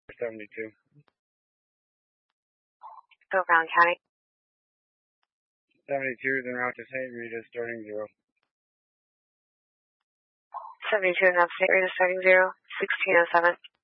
72. So Brown County. 72 is en route to St. Rita, starting 0. 72 in upstate Rita, starting 0, 1607.